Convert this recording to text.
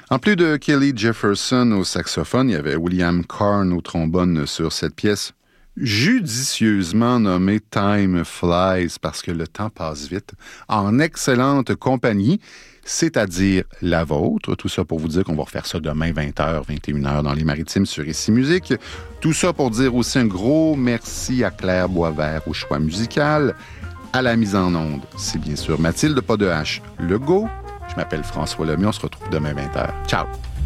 En plus de Kelly Jefferson au saxophone, il y avait William Carn au trombone sur cette pièce judicieusement nommée Time Flies parce que le temps passe vite, en excellente compagnie, c'est-à-dire la vôtre. Tout ça pour vous dire qu'on va refaire ça demain 20h, 21h dans les Maritimes sur Ici Musique. Tout ça pour dire aussi un gros merci à Claire Boisvert au choix musical. À la mise en onde, c'est bien sûr Mathilde, pas de H, Legault. Je m'appelle François Lemay, on se retrouve demain 20h. Ciao!